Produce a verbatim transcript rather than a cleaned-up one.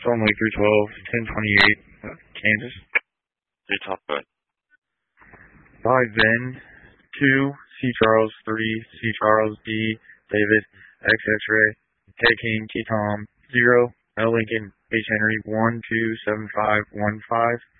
Stormway three twelve, ten twenty-eight, uh, Kansas. three top, go ahead. five Ben, two C Charles, three C Charles, D David, X X-Ray, K King, T Tom, zero L Lincoln, H Henry, one two seven five one five.